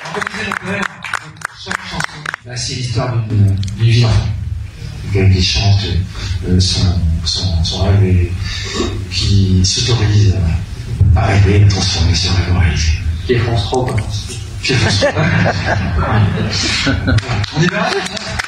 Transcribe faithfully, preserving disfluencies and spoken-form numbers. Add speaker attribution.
Speaker 1: Chaque chanson, bah, c'est l'histoire d'une vie d'enfant. Le gars qui chante euh, son, son, son rêve et qui s'autorise à rêver, à transformer ce rêve en réalité.
Speaker 2: Qui est France trois, quoi.
Speaker 1: Qui est France trois. On est bien.